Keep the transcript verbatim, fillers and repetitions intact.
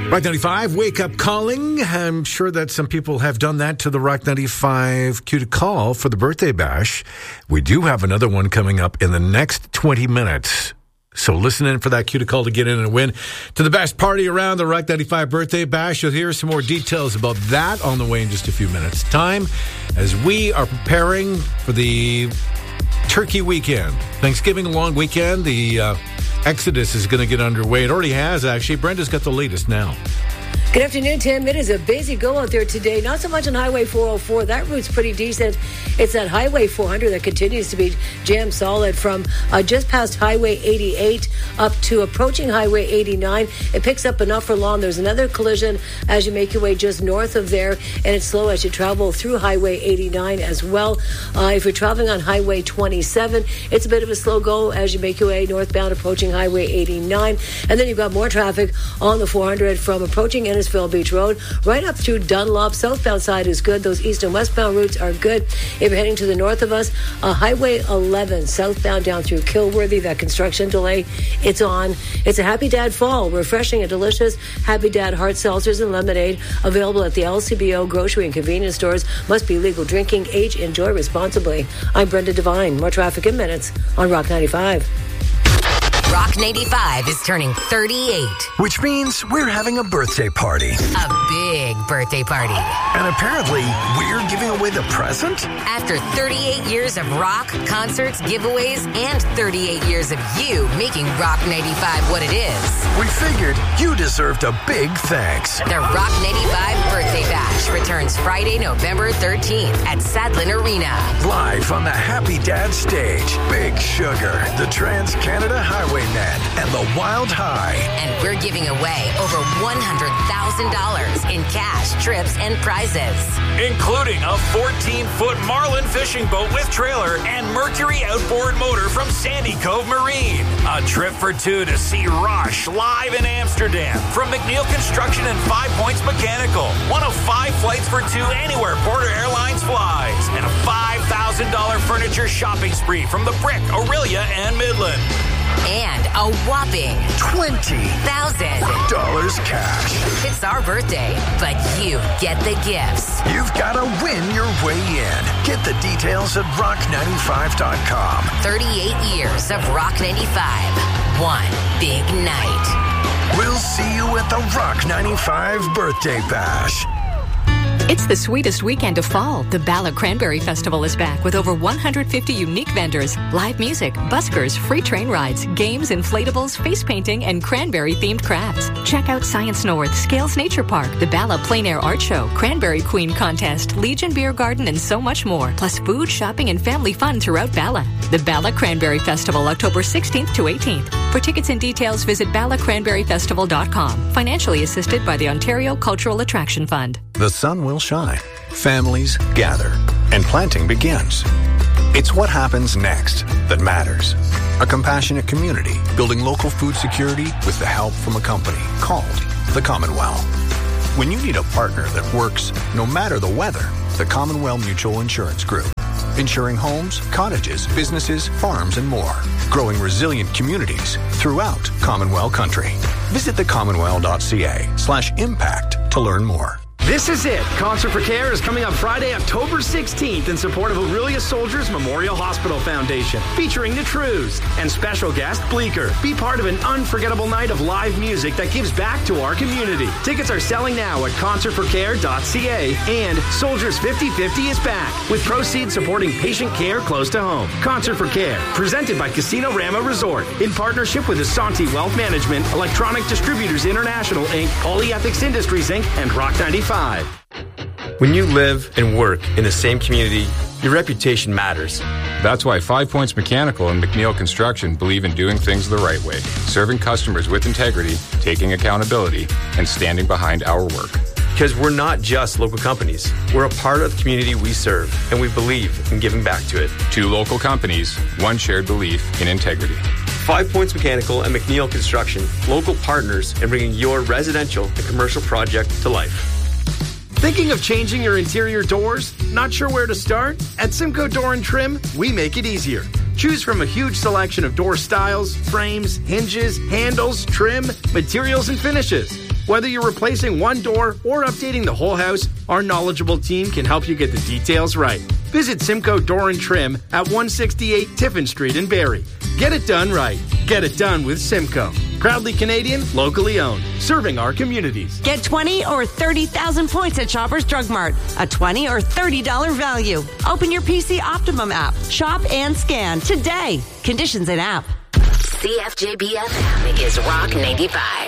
Rock ninety-five, Wake Up Calling. I'm sure that some people have done that to the Rock ninety-five cue to call for the birthday bash. We do have another one coming up in the next twenty minutes. So listen in for that cue to call to get in and win to the best party around, the Rock ninety-five birthday bash. You'll hear some more details about that on the way in just a few minutes. Time as we are preparing for the Turkey weekend, Thanksgiving long weekend. The uh, Exodus is going to get underway. It already has, actually. Brenda's got the latest now. Good afternoon, Tim. It is a busy go out there today. Not so much on Highway four oh four. That route's pretty decent. It's that Highway four hundred that continues to be jammed solid from uh, just past Highway eighty-eight up to approaching Highway eighty-nine. It picks up enough for long. There's another collision as you make your way just north of there, and it's slow as you travel through Highway eighty-nine as well. Uh, if you're traveling on Highway twenty-seven, it's a bit of a slow go as you make your way northbound approaching Highway eighty-nine. And then you've got more traffic on the four hundred from approaching Innisfil Beach Road right up through Dunlop. Southbound side is good. Those east and westbound routes are good. If you're heading to the north of us, uh, Highway eleven southbound down through Kilworthy, that construction delay, it's on. It's a Happy Dad fall. Refreshing and delicious Happy Dad hard seltzers and lemonade available at the L C B O grocery and convenience stores. Must be legal drinking age. Enjoy responsibly. I'm Brenda Devine. More traffic in minutes on Rock ninety-five. Rock ninety-five is turning thirty-eight. Which means we're having a birthday party. A big birthday party. And apparently, we're giving away the present? After thirty-eight years of rock, concerts, giveaways, and thirty-eight years of you making Rock ninety-five what it is. We figured you deserved a big thanks. The Rock ninety-five Birthday Bash returns Friday, November thirteenth at Sadlin Arena. Live on the Happy Dad stage, Big Sugar, the Trans-Canada Highway and the Wild High. And we're giving away over one hundred thousand dollars in cash, trips, and prizes. Including a fourteen-foot Marlin fishing boat with trailer and Mercury outboard motor from Sandy Cove Marine. A trip for two to see Rush live in Amsterdam from McNeil Construction and Five Points Mechanical. One of five flights for two anywhere Porter Airlines flies. And a five thousand dollars furniture shopping spree from The Brick, Aurelia, and Midland. And a whopping twenty thousand dollars cash. It's our birthday, but you get the gifts. You've got to win your way in. Get the details at rock ninety-five dot com. thirty-eight years of Rock ninety-five. One big night. We'll see you at the Rock ninety-five Birthday Bash. It's the sweetest weekend of fall. The Bala Cranberry Festival is back with over one hundred fifty unique vendors, live music, buskers, free train rides, games, inflatables, face painting, and cranberry-themed crafts. Check out Science North, Scales Nature Park, the Bala Plein Air Art Show, Cranberry Queen Contest, Legion Beer Garden, and so much more. Plus food, shopping, and family fun throughout Bala. The Bala Cranberry Festival, October sixteenth to eighteenth. For tickets and details, visit bala cranberry festival dot com. Financially assisted by the Ontario Cultural Attraction Fund. The sun will shine, families gather, and planting begins. It's what happens next that matters. A compassionate community building local food security with the help from a company called the Commonwealth. When you need a partner that works no matter the weather, the Commonwealth Mutual Insurance Group. Insuring homes, cottages, businesses, farms, and more. Growing resilient communities throughout Commonwealth country. Visit the commonwealth dot c a slash impact to learn more. This is it. Concert for Care is coming up Friday, October sixteenth in support of Aurelia Soldiers Memorial Hospital Foundation, featuring the Trews and special guest Bleecker. Be part of an unforgettable night of live music that gives back to our community. Tickets are selling now at concert for care dot c a, and Soldiers fifty fifty is back with proceeds supporting patient care close to home. Concert for Care, presented by Casino Rama Resort in partnership with Asante Wealth Management, Electronic Distributors International, Incorporated, Polyethics Industries, Incorporated, and Rock ninety-five. When you live and work in the same community, your reputation matters. That's why Five Points Mechanical and McNeil Construction believe in doing things the right way, serving customers with integrity, taking accountability, and standing behind our work. Because we're not just local companies. We're a part of the community we serve, and we believe in giving back to it. Two local companies, one shared belief in integrity. Five Points Mechanical and McNeil Construction, local partners in bringing your residential and commercial project to life. Thinking of changing your interior doors? Not sure where to start? At Simcoe Door and Trim, we make it easier. Choose from a huge selection of door styles, frames, hinges, handles, trim, materials, and finishes. Whether you're replacing one door or updating the whole house, our knowledgeable team can help you get the details right. Visit Simcoe Door and Trim at one sixty-eight Tiffin Street in Barrie. Get it done right. Get it done with Simcoe. Proudly Canadian, locally owned, serving our communities. Get twenty or thirty thousand points at Shoppers Drug Mart. A twenty or thirty dollars value. Open your P C Optimum app. Shop and scan today. Conditions in app. C F J B F M is Rock ninety-five.